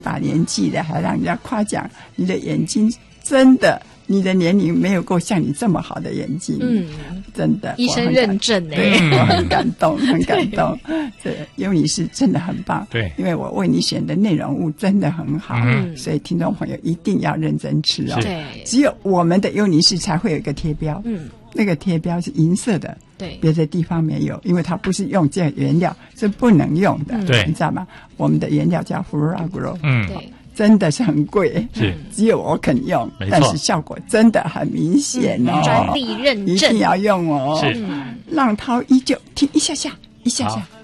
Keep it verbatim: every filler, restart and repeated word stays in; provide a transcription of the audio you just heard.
把年纪的还让人家夸奖你的眼睛真的。你的年龄没有够像你这么好的眼睛，嗯，真的， 医生认证哎， 对，我很感动，很感动。对，尤女士真的很棒， 对， 因为我为你选的内容物真的很好， 嗯， 所以听众朋友一定要认真吃哦。 对， 只有我们的尤女士才会有一个贴标，嗯，那个贴标是银色的， 对， 别的地方没有，因为它不是用这原料，是不能用的， 对， 你知道吗？我们的原料叫 Furagro， 嗯， 对。 真的是很贵， 是只有我肯用，但是效果真的很明显哦。 专利认证一定要用哦。 是， 浪涛依旧，听一下下，一下下。